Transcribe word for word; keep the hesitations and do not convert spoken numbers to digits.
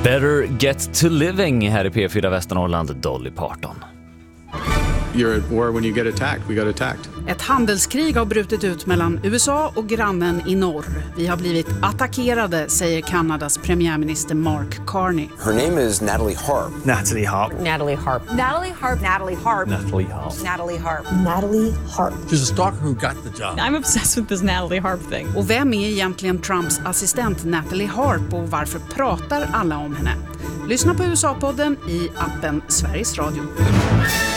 Better Get to Living här i P fyra Västernorrland, Dolly Parton. You're at war when you get attacked. We got attacked. Ett handelskrig har brutit ut mellan U S A och grannen i norr. Vi har blivit attackerade, säger Kanadas premiärminister Mark Carney. Her name is Natalie Harp. Natalie Harp. Natalie Harp. Natalie Harp. Natalie Harp. Natalie Harp. Natalie Harp. Natalie Harp. She's a stalker who got the job. I'm obsessed with this Natalie Harp thing. Och vem är egentligen Trumps assistent Natalie Harp och varför pratar alla om henne? Lyssna på U S A-podden i appen Sveriges Radio.